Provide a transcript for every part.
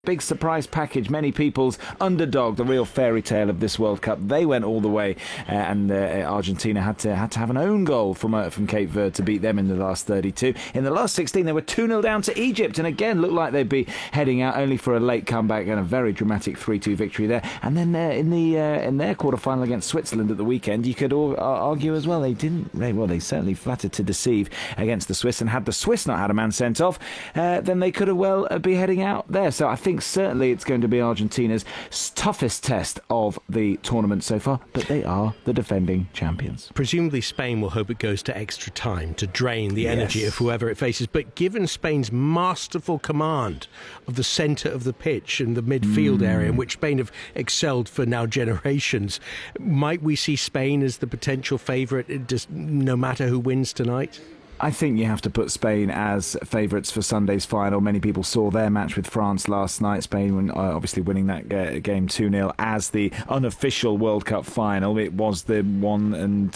Big surprise package, many people's underdog, the real fairy tale of this World Cup. They went all the way, and Argentina had to have an own goal from Cape Verde to beat them in the last 32. In the last 16, they were 2-0 down to Egypt, and again looked like they'd be heading out, only for a late comeback and a very dramatic 3-2 victory there. And then in their quarter-final against Switzerland at the weekend, you could argue as well, they certainly flattered to deceive against the Swiss, and had the Swiss not had a man sent off, then they could have well be heading out there. So I think certainly it's going to be Argentina's toughest test of the tournament so far, but they are the defending champions. Presumably Spain will hope it goes to extra time to drain the energy of whoever it faces, but given Spain's masterful command of the centre of the pitch and the midfield area, in which Spain have excelled for now generations, might we see Spain as the potential favourite just no matter who wins tonight? I think you have to put Spain as favourites for Sunday's final. Many people saw their match with France last night. Spain obviously winning that game 2-0 as the unofficial World Cup final. It was the one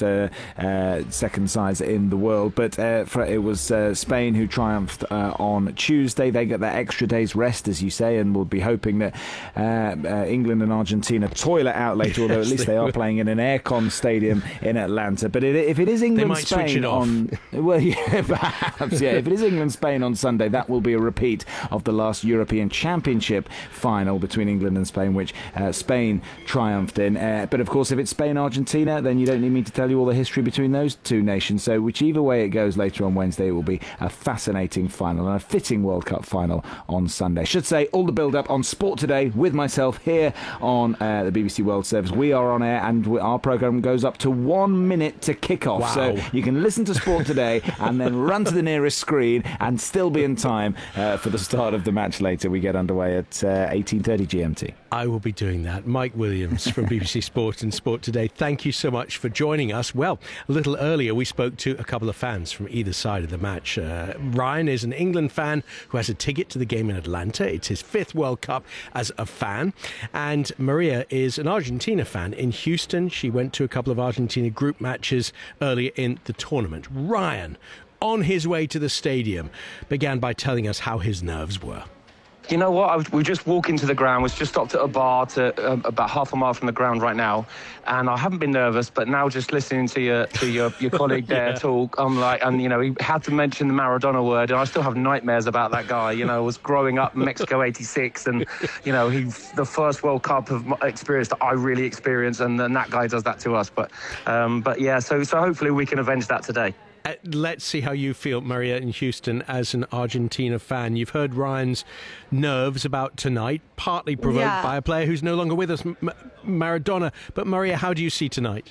and second sides in the world, but it was Spain who triumphed on Tuesday. They get that extra day's rest, as you say, and we'll be hoping that England and Argentina toil it out later, although at least they are playing in an aircon stadium in Atlanta. But if it is England-Spain on... Well, perhaps, yeah. If it is England-Spain on Sunday, that will be a repeat of the last European Championship final between England and Spain, which Spain triumphed in. But of course, if it's Spain-Argentina, then you don't need me to tell you all the history between those two nations. So whichever way it goes later on Wednesday, it will be a fascinating final and a fitting World Cup final on Sunday. I should say, all the build-up on Sport Today with myself here on the BBC World Service. We are on air, and our programme goes up to 1 minute to kick off. Wow. So you can listen to Sport Today and then run to the nearest screen and still be in time for the start of the match later. We get underway at 18:30 GMT. I will be doing that. Mike Williams from BBC Sport and Sport Today, thank you so much for joining us. Well, a little earlier we spoke to a couple of fans from either side of the match. Ryan is an England fan who has a ticket to the game in Atlanta. It's his 5th World Cup as a fan. And Maria is an Argentina fan in Houston. She went to a couple of Argentina group matches earlier in the tournament. Ryan, on his way to the stadium, began by telling us how his nerves were. You know what? We just walk into the ground. We just stopped at a bar about half a mile from the ground right now, and I haven't been nervous. But now, just listening to your colleague there talk, I'm like, and you know, he had to mention the Maradona word, and I still have nightmares about that guy. You know, I was growing up in Mexico '86, and you know, the first World Cup of experience that I really experienced, and then that guy does that to us. But yeah, so hopefully we can avenge that today. Let's see how you feel, Maria, in Houston as an Argentina fan. You've heard Ryan's nerves about tonight, partly provoked by a player who's no longer with us, Maradona. But Maria, how do you see tonight?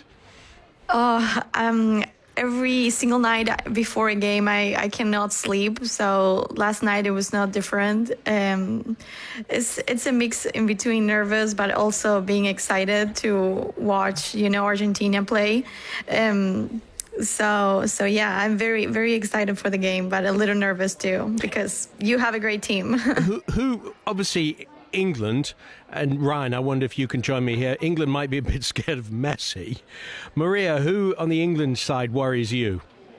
Every single night before a game, I cannot sleep. So last night it was not different. It's a mix in between nervous, but also being excited to watch, Argentina play. So yeah, I'm very, very excited for the game, but a little nervous too, because you have a great team. who obviously England, and Ryan, I wonder if you can join me here. England might be a bit scared of Messi. Maria, who on the England side worries you?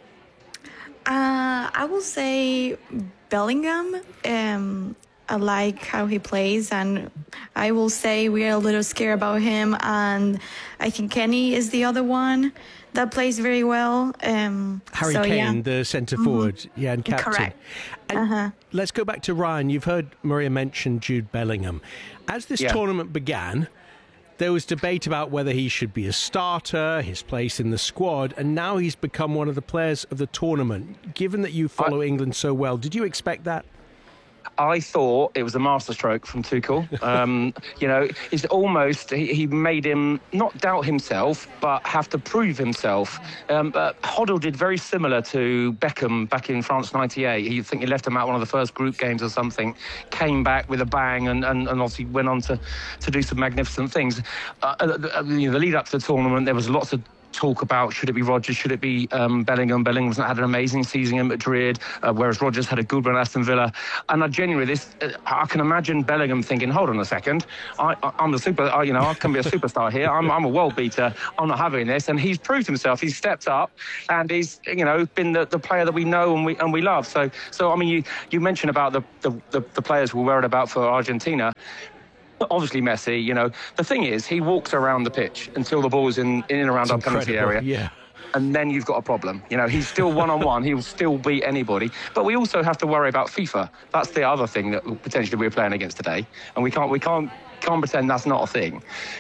I will say Bellingham. I like how he plays, and I will say we are a little scared about him, and I think Kenny is the other one that plays very well. Harry Kane, the centre forward, and captain. Correct. And let's go back to Ryan. You've heard Maria mention Jude Bellingham. As this tournament began, there was debate about whether he should be a starter, his place in the squad, and now he's become one of the players of the tournament. Given that you follow England so well, did you expect that? I thought it was a masterstroke from Tuchel. It's almost, he made him not doubt himself, but have to prove himself. Hoddle did very similar to Beckham back in France '98. I think he left him out one of the first group games or something, came back with a bang, and obviously went on to do some magnificent things. The lead up to the tournament, there was lots of talk about should it be Rodgers, should it be Bellingham. Bellingham's had an amazing season in Madrid, whereas Rodgers had a good run at Aston Villa. And I genuinely, I can imagine Bellingham thinking, hold on a second, I'm the super, I can be a superstar here. I'm a world beater. I'm not having this. And he's proved himself. He's stepped up, and he's been the player that we know and we love. So I mean, you mentioned about the players we're worried about for Argentina. Obviously Messi, the thing is, he walks around the pitch until the ball's in and around our penalty area. Yeah. And then you've got a problem. He's still one-on-one. He'll still beat anybody. But we also have to worry about FIFA. That's the other thing that potentially we're playing against today. And we can't pretend that's not a thing.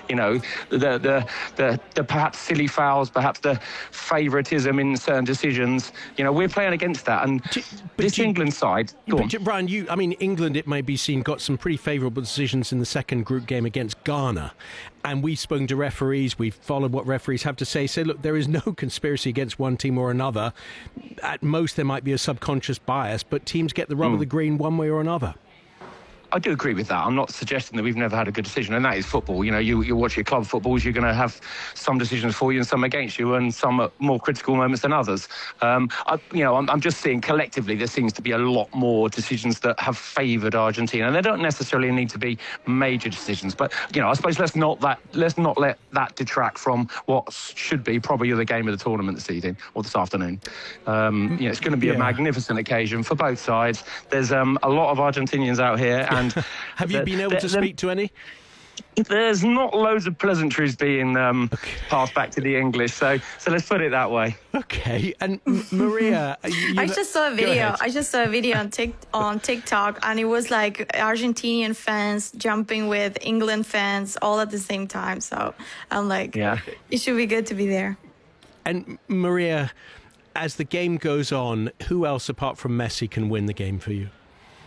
The perhaps silly fouls, perhaps the favouritism in certain decisions. We're playing against that. And England side... Brian, England, it may be seen, got some pretty favourable decisions in the second group game against Ghana. And we've spoken to referees, we've followed what referees have to say. Look, there is no conspiracy against one team or another. At most, there might be a subconscious bias, but teams get the rub of the green one way or another. I do agree with that. I'm not suggesting that we've never had a good decision, and that is football. You watch your club footballs, you're going to have some decisions for you and some against you, and some at more critical moments than others. I'm just seeing collectively there seems to be a lot more decisions that have favoured Argentina, and they don't necessarily need to be major decisions. But I suppose let's not let that detract from what should be probably the game of the tournament this evening or this afternoon. It's going to be a magnificent occasion for both sides. There's a lot of Argentinians out here. And have you been able to speak to any? There's not loads of pleasantries being passed back to the English, so let's put it that way. Okay, and Maria, I just saw a video on TikTok, and it was like Argentinian fans jumping with England fans all at the same time. So I'm like, it should be good to be there. And Maria, as the game goes on, who else apart from Messi can win the game for you?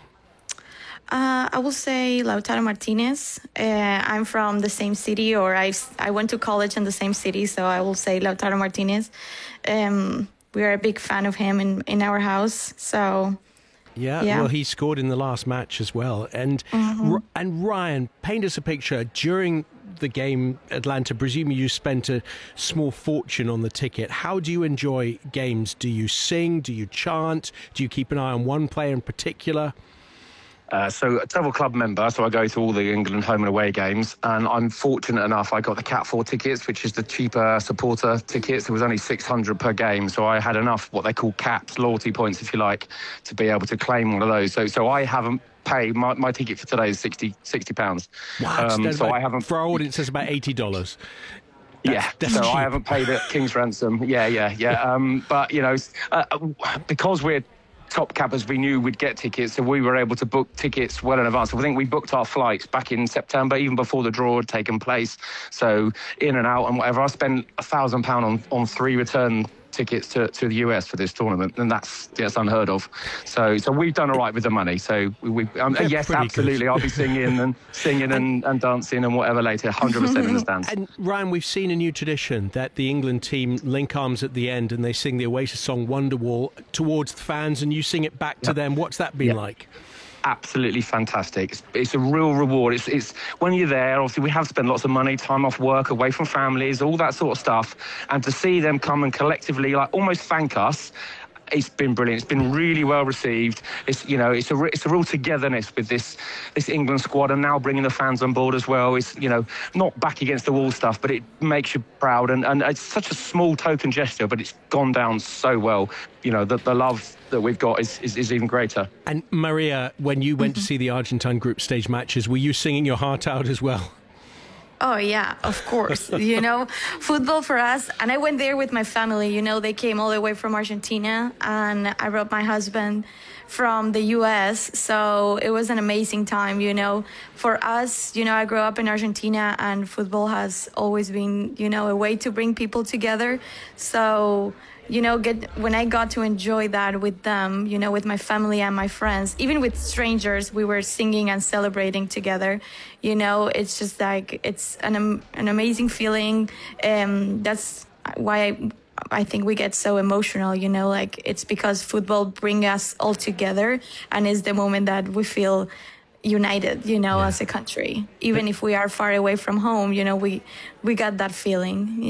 I will say Lautaro Martinez. I'm from the same city, or I went to college in the same city, so I will say Lautaro Martinez. We are a big fan of him in our house, so... Yeah, well, he scored in the last match as well. And and Ryan, paint us a picture. During the game, Atlanta, presumably you spent a small fortune on the ticket. How do you enjoy games? Do you sing? Do you chant? Do you keep an eye on one player in particular? So a travel club member, so I go to all the England home and away games, and I'm fortunate enough I got the Cat 4 tickets, which is the cheaper supporter tickets. It was only £600 per game, so I had enough what they call caps, loyalty points if you like, to be able to claim one of those. So I haven't paid, my ticket for today is £60. Wow, so I haven't... For our audience, that's about $80. That's cheap. I haven't paid at King's ransom. But, because we're top cappers, we knew we'd get tickets, so we were able to book tickets well in advance. So I think we booked our flights back in September, even before the draw had taken place. So in and out and whatever. I spent £1,000 on 3 return tickets to the US for this tournament, and that's unheard of. So we've done all right with the money. So yes, absolutely. Good. I'll be singing and dancing and whatever later, 100% in the stands. And Ryan, we've seen a new tradition that the England team link arms at the end and they sing the Oasis song Wonderwall towards the fans, and you sing it back to them. What's that been like? Absolutely fantastic. It's a real reward. It's when you're there, obviously we have spent lots of money, time off work, away from families, all that sort of stuff, and to see them come and collectively almost thank us, it's been brilliant. It's been really well received. It's a real togetherness with this England squad, and now bringing the fans on board as well. It's not back against the wall stuff, but it makes you proud, and it's such a small token gesture, but it's gone down so well. The love that we've got is even greater. And Maria, when you went to see the Argentine group stage matches, were you singing your heart out as well? Oh, yeah, of course. Football for us. And I went there with my family. They came all the way from Argentina, and I brought my husband from the U.S. So it was an amazing time, For us, I grew up in Argentina, and football has always been, a way to bring people together. So... when I got to enjoy that with them, with my family and my friends, even with strangers, we were singing and celebrating together. It's just like, it's an amazing feeling. That's why I think we get so emotional, it's because football brings us all together, and it's the moment that we feel united, as a country. Even if we are far away from home, we got that feeling,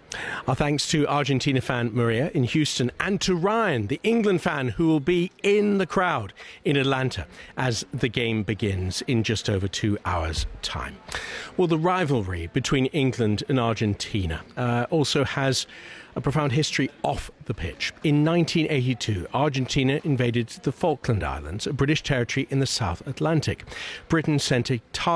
Our thanks to Argentina fan Maria in Houston and to Ryan, the England fan, who will be in the crowd in Atlanta as the game begins in just over 2 hours' time. Well, the rivalry between England and Argentina also has a profound history off the pitch. In 1982, Argentina invaded the Falkland Islands, a British territory in the South Atlantic. Britain sent a task